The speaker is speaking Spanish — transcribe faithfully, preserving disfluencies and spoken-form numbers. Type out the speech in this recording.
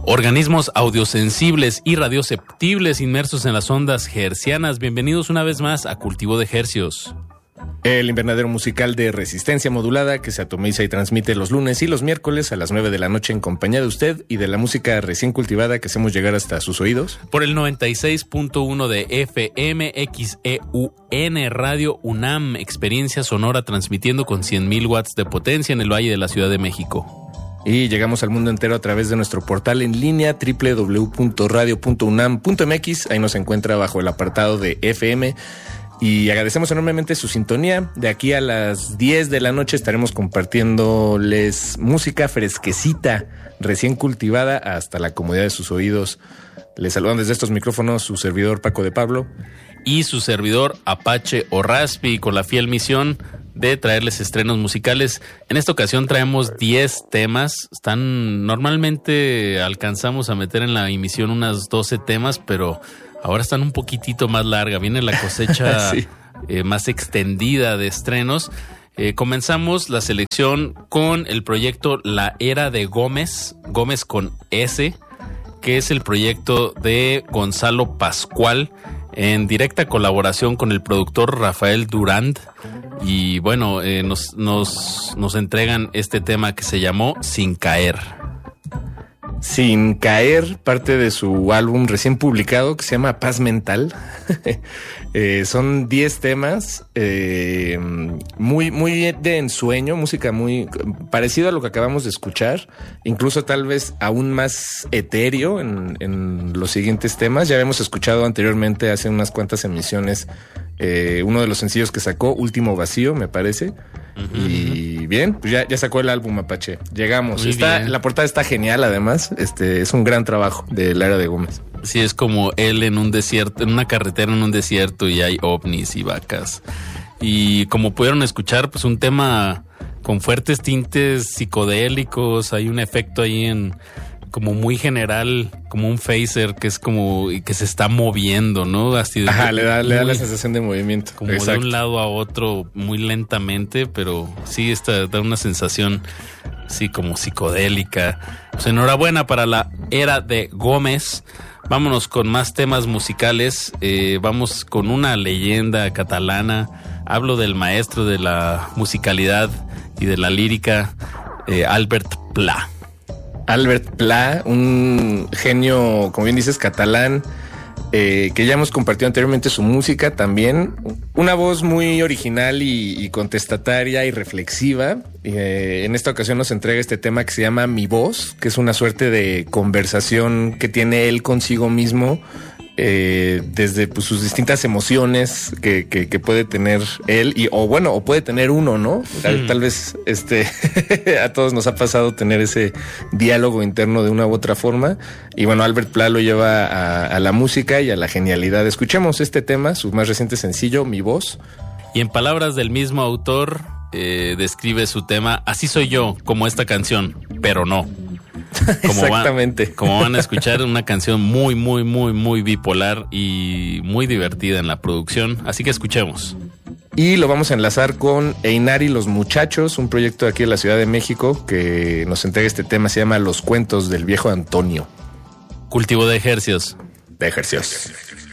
Organismos audiosensibles y radioceptibles inmersos en las ondas hercianas. Bienvenidos una vez más a Cultivo de Hercios. El invernadero musical de resistencia modulada que se atomiza y transmite los lunes y los miércoles a las nueve de la noche en compañía de usted y de la música recién cultivada que hacemos llegar hasta sus oídos. Por el noventa y seis punto uno de F M, X E U N Radio UNAM, experiencia sonora transmitiendo con cien mil watts de potencia en el Valle de la Ciudad de México. Y llegamos al mundo entero a través de nuestro portal en línea doble u doble u doble u punto radio punto unam punto m x. Ahí nos encuentra bajo el apartado de F M. Y agradecemos enormemente su sintonía. De aquí a las diez de la noche estaremos compartiéndoles música fresquecita, recién cultivada hasta la comodidad de sus oídos. Les saludan desde estos micrófonos su servidor Paco de Pablo. Y su servidor Apache o Raspi, con la fiel misión de traerles estrenos musicales. En esta ocasión traemos diez temas. Están, normalmente alcanzamos a meter en la emisión unas doce temas, pero ahora están un poquitito más larga. Viene la cosecha sí. eh, más extendida de estrenos. Eh, comenzamos la selección con el proyecto La Era de Gómez, Gómez con S, que es el proyecto de Gonzalo Pascual, en directa colaboración con el productor Rafael Durand. Y bueno, eh, nos, nos, nos entregan este tema que se llamó Sin Caer. Sin Caer, parte de su álbum recién publicado que se llama Paz Mental. eh, son diez temas, eh, muy, muy de ensueño, música muy parecida a lo que acabamos de escuchar, incluso tal vez aún más etéreo en, en los siguientes temas. Ya habíamos escuchado anteriormente, hace unas cuantas emisiones, eh, uno de los sencillos que sacó, Último Vacío, me parece. Uh-huh. Y bien, pues ya, ya sacó el álbum Apache. Llegamos. Está, la portada está genial, además. Este es un gran trabajo de La Era de Gómez. Sí, es como él en un desierto, en una carretera en un desierto, y hay ovnis y vacas. Y como pudieron escuchar, pues un tema con fuertes tintes psicodélicos. Hay un efecto ahí en como muy general, como un phaser que es como que se está moviendo, ¿no? Así de, Ajá, le da, muy, le da la sensación de movimiento. Como Exacto. de un lado a otro muy lentamente, pero sí está, da una sensación, sí, como psicodélica. Pues enhorabuena para La Era de Gómez. Vámonos con más temas musicales. Eh, vamos con una leyenda catalana. Hablo del maestro de la musicalidad y de la lírica, eh, Albert Pla. Albert Pla, un genio, como bien dices, catalán, eh, que ya hemos compartido anteriormente su música también. Una voz muy original y, y contestataria y reflexiva. Eh, en esta ocasión nos entrega este tema que se llama Mi Voz, que es una suerte de conversación que tiene él consigo mismo, eh, desde pues, sus distintas emociones que, que, que puede tener él, y o bueno, o puede tener uno, ¿no? Tal, hmm. tal vez este a todos nos ha pasado tener ese diálogo interno de una u otra forma. Y bueno, Albert Pla lo lleva a, a la música y a la genialidad. Escuchemos este tema, su más reciente sencillo, Mi Voz. Y en palabras del mismo autor, eh, describe su tema: así soy yo, como esta canción, pero no. Como Exactamente. Van, como van a escuchar, una canción muy, muy, muy, muy bipolar y muy divertida en la producción. Así que escuchemos. Y lo vamos a enlazar con Einar y los Muchachos, un proyecto de aquí de la Ciudad de México que nos entrega este tema, se llama Los Cuentos del Viejo Antonio. Cultivo de Hercios. De Hercios.